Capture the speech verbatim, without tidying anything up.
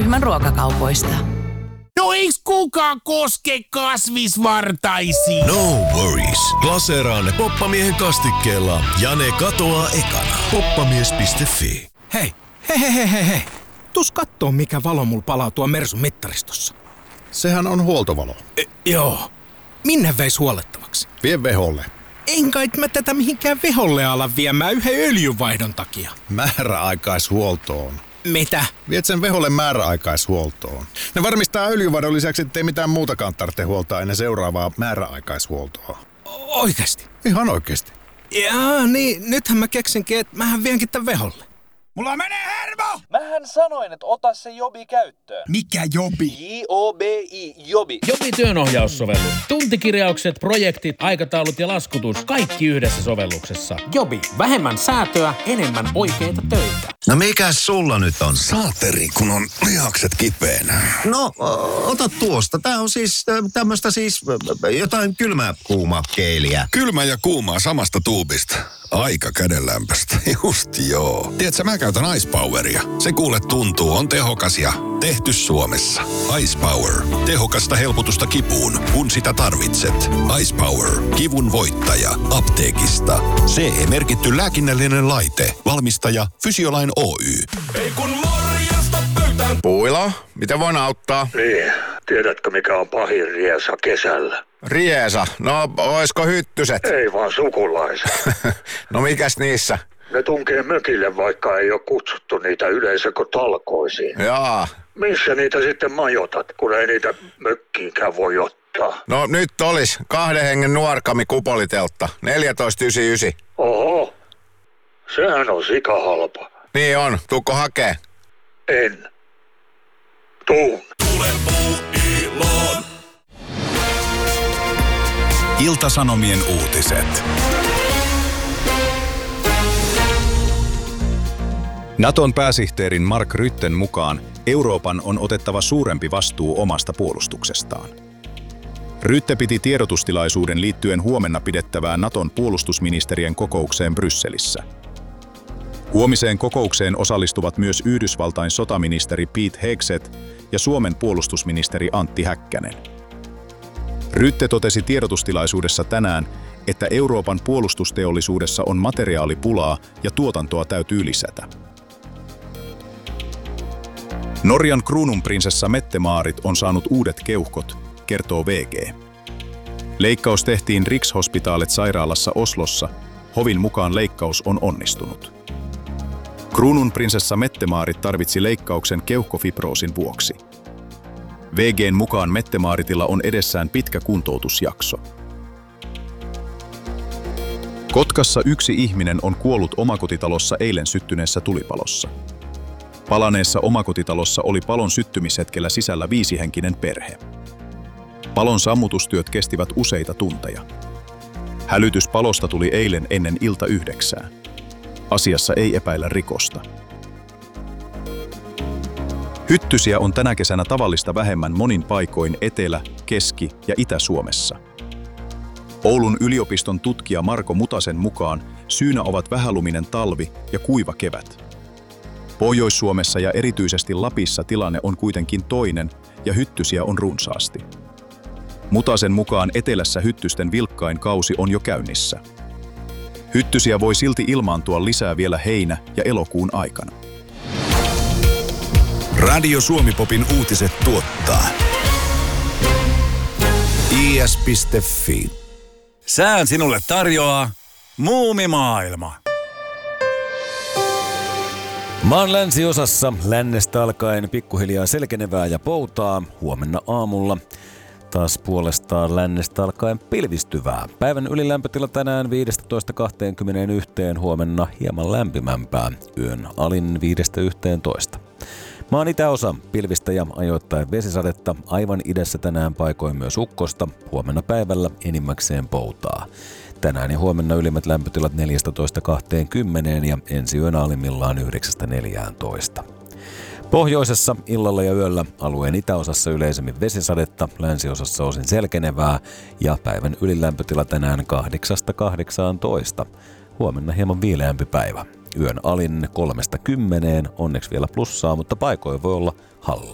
K-ryhmän ruokakaupoista. No eiks kukaan koske kasvisvartaisiin? No worries. Glaseeraa ne Poppamiehen kastikkeella ja ne katoaa ekana. poppamies piste fi. Hei, hei, hei, hei, hei, hei. Tuus kattoo, mikä valo mulla palaa tuo Mersun mittaristossa. Sehän on huoltovalo. E, joo. Minne veis huollettavaksi? Vie veholle. En kai mä tätä mihinkään veholle ala viemään yhden öljynvaihdon takia. Määräaikaishuoltoon. Mitä? Viet sen veholle määräaikaishuoltoon. Ne varmistaa öljyvaihdon lisäksi, ettei mitään muutakaan tarvitse huoltaa ennen seuraavaa määräaikaishuoltoa. Oikeesti? Ihan oikeesti. Jaa, niin nythän mä keksinkin, että mähän vienkin tän veholle. Mulla menee hermo! Mähän sanoin, että ota se Jobi käyttöön. Mikä Jobi? J O B I, Jobi. Jobi työnohjaussovellus. Tuntikirjaukset, projektit, aikataulut ja laskutus. Kaikki yhdessä sovelluksessa. Jobi. Vähemmän säätöä, enemmän oikeita töitä. No mikäs sulla nyt on? Saateri, kun on lihakset kipeänä. No, ota tuosta. Tää on siis tämmöstä siis jotain kylmää kuuma keiliä. Kylmä ja kuumaa samasta tuubista. Aika kädenlämpöstä. Just joo. Tiedätkö, mä käytän Ice Poweria. Se kuule tuntuu, on tehokas ja tehty Suomessa. Ice Power. Tehokasta helpotusta kipuun, kun sitä tarvitset. Ice Power. Kivun voittaja. Apteekista. C E-merkitty lääkinnällinen laite. Valmistaja Fysiolain Oy. Ei kun morjesta pöytään. Puila, miten voin auttaa? Niin, tiedätkö mikä on pahin riesa kesällä? Riesa, no oisko hyttyset? Ei vaan sukulaiset. No mikäs niissä? Ne tunkee mökille, vaikka ei ole kutsuttu niitä yleisökotalkoisiin. Jaa. Missä niitä sitten majoitat, kun ei niitä mökkiinkään voi ottaa? No nyt olis kahden hengen nuorkami kupoliteltta, neljätoista yhdeksänkymmentäyhdeksän. Oho, sehän on sikahalpa. Niin on, tuukko hakee? En. Tuun. Tule Puuiloon. Ilta-Sanomien uutiset. Naton pääsihteerin Mark Rutten mukaan Euroopan on otettava suurempi vastuu omasta puolustuksestaan. Rutte piti tiedotustilaisuuden liittyen huomenna pidettävään Naton puolustusministerien kokoukseen Brysselissä. Huomiseen kokoukseen osallistuvat myös Yhdysvaltain sotaministeri Pete Hegseth ja Suomen puolustusministeri Antti Häkkänen. Rutte totesi tiedotustilaisuudessa tänään, että Euroopan puolustusteollisuudessa on materiaalipulaa ja tuotantoa täytyy lisätä. Norjan kruununprinsessa Mette-Maarit on saanut uudet keuhkot, kertoo V G. Leikkaus tehtiin Rikshospitalet sairaalassa Oslossa. Hovin mukaan leikkaus on onnistunut. Kruununprinsessa Mette-Maarit tarvitsi leikkauksen keuhkofibroosin vuoksi. V G:n mukaan Mette-Maaritilla on edessään pitkä kuntoutusjakso. Kotkassa yksi ihminen on kuollut omakotitalossa eilen syttyneessä tulipalossa. Palaneessa omakotitalossa oli palon syttymishetkellä sisällä viisihenkinen perhe. Palon sammutustyöt kestivät useita tunteja. Hälytys palosta tuli eilen ennen ilta yhdeksää. Asiassa ei epäillä rikosta. Hyttysiä on tänä kesänä tavallista vähemmän monin paikoin Etelä-, Keski- ja Itä-Suomessa. Oulun yliopiston tutkija Marko Mutasen mukaan syynä ovat vähäluminen talvi ja kuiva kevät. Pohjois-Suomessa ja erityisesti Lapissa tilanne on kuitenkin toinen ja hyttysiä on runsaasti. Mutasen mukaan etelässä hyttysten vilkkain kausi on jo käynnissä. Hyttysiä voi silti ilmaantua lisää vielä heinä- ja elokuun aikana. Radio Suomi-popin uutiset tuottaa I S piste F I. Sään sinulle tarjoaa Muumimaailma. Maan länsiosassa lännestä alkaen pikkuhiljaa selkenevää ja poutaa huomenna aamulla. Taas puolestaan lännestä alkaen pilvistyvää. Päivän ylilämpötila tänään viisitoista kaksikymmentäyksi, huomenna hieman lämpimämpää. Yön alin viidestä yhteentoista. Maan itäosa pilvistä ja ajoittain vesisadetta, aivan idässä tänään paikoin myös ukkosta, huomenna päivällä enimmäkseen poutaa. Tänään ja huomenna ylimmät lämpötilat neljätoista kaksikymmentä ja ensi yönä alimmillaan yhdeksästä neljääntoista. Pohjoisessa illalla ja yöllä alueen itäosassa yleisemmin vesisadetta, länsiosassa osin selkenevää ja päivän ylilämpötila tänään kahdeksasta kahdeksaantoista. Huomenna hieman viileämpi päivä. Yön alin kolmesta kymmeneen, onneksi vielä plussaa, mutta paikoin voi olla halla.